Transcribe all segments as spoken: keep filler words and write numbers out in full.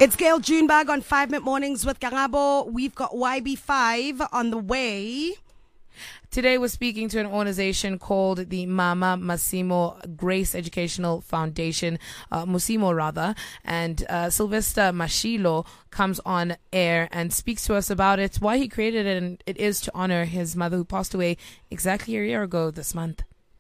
It's Gail Junebag on five minute Mornings with Karabo. We've got Y B five on the way. Today we're speaking to an organization called the Mama Massimo Grace Educational Foundation, uh, Musimo rather, and uh, Sylvester Mashilo comes on air and speaks to us about it, why he created it, and it is to honor his mother who passed away exactly a year ago this month.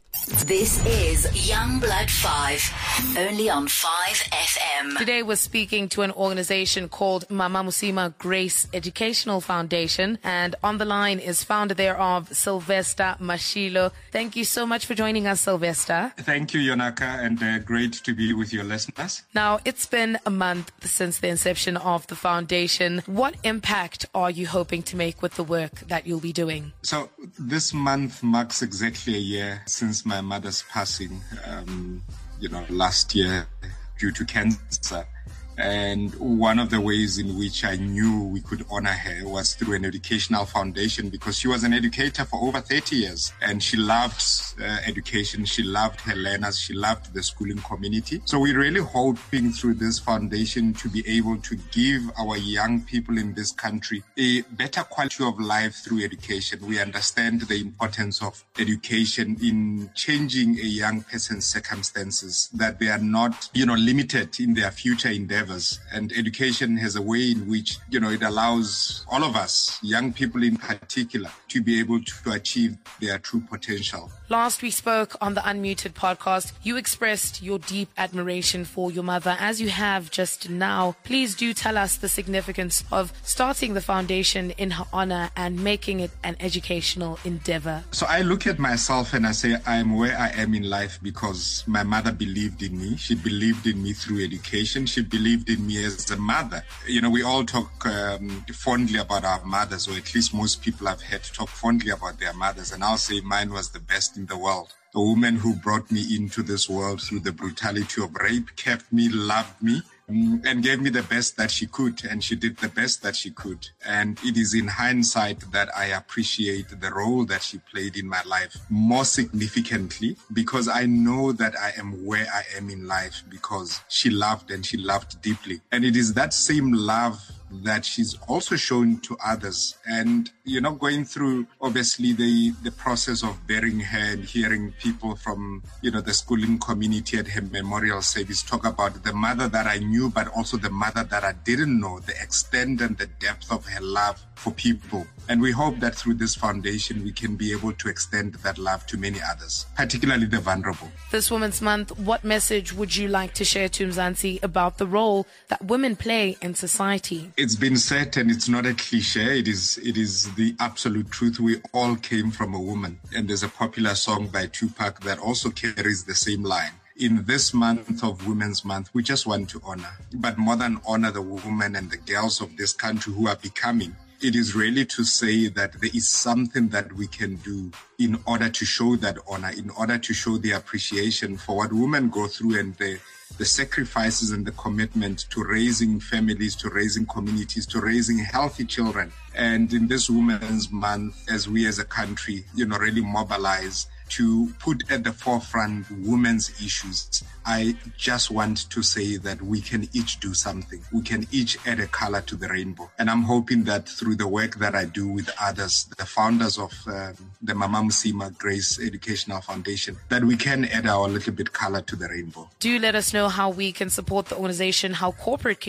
This is Young Blood five, only on five F M. Today we're speaking to an organization called Mama Musima Grace Educational Foundation, and on the line is founder thereof, Sylvester Mashilo. Thank you so much for joining us, Sylvester. Thank you, Yonaka, and uh, great to be with your listeners. Now, it's been a month since the inception of the foundation. What impact are you hoping to make with the work that you'll be doing? So this month marks exactly a year since my mother's passing, um, you know, last year due to cancer. And one of the ways in which I knew we could honor her was through an educational foundation, because she was an educator for over thirty years and she loved uh, education. She loved her learners. She loved the schooling community. So we're really hoping through this foundation to be able to give our young people in this country a better quality of life through education. We understand the importance of education in changing a young person's circumstances, that they are not, you know, limited in their future endeavors. And education has a way in which, you know, it allows all of us, young people in particular, to be able to achieve their true potential. Last we spoke on the Unmuted podcast, you expressed your deep admiration for your mother, as you have just now. Please do tell us the significance of starting the foundation in her honor and making it an educational endeavor. So I look at myself and I say I'm where I am in life because my mother believed in me. She believed in me through education. She believed in me as a mother. You know, we all talk um, fondly about our mothers, or at least most people I've heard talk fondly about their mothers. And I'll say mine was the best in the world. The woman who brought me into this world through the brutality of rape, kept me, loved me, and gave me the best that she could, and she did the best that she could. And it is in hindsight that I appreciate the role that she played in my life more significantly, because I know that I am where I am in life because she loved, and she loved deeply. And it is that same love that she's also shown to others. And, you know, going through, obviously, the, the process of burying her and hearing people from, you know, the schooling community at her memorial service talk about the mother that I knew, but also the mother that I didn't know, the extent and the depth of her love for people. And we hope that through this foundation, we can be able to extend that love to many others, particularly the vulnerable. This Women's Month, what message would you like to share to Mzansi about the role that women play in society? It's been said, and it's not a cliche, it is it is the absolute truth. We all came from a woman. And there's a popular song by Tupac that also carries the same line. In this month of Women's Month, we just want to honor, but more than honor the women and the girls of this country who are becoming, it is really to say that there is something that we can do in order to show that honor, in order to show the appreciation for what women go through and the the sacrifices and the commitment to raising families, to raising communities, to raising healthy children. And in this Women's Month, as we as a country, you know, really mobilize to put at the forefront women's issues, I just want to say that we can each do something. We can each add a color to the rainbow. And I'm hoping that through the work that I do with others, the founders of uh, the Mama Musima Grace Educational Foundation, that we can add our little bit color to the rainbow. Do let us know how we can support the organization, how corporate can